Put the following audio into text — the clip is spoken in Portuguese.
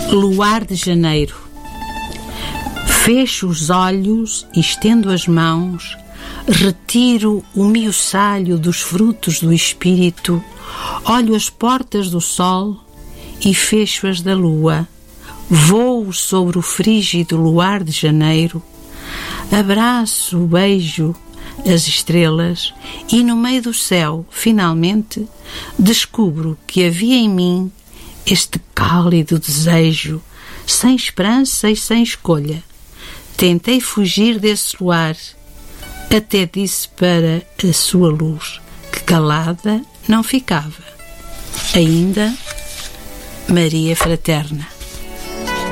Luar de janeiro. Fecho os olhos e estendo as mãos, retiro o miuçalho dos frutos do espírito, olho as portas do sol e fecho-as da lua, voo sobre o frígido luar de janeiro, abraço, beijo as estrelas e no meio do céu, finalmente, descubro que havia em mim este cálido desejo, sem esperança e sem escolha. Tentei fugir desse luar, até disse para a sua luz que calada não ficava. Ainda Maria Fraterna.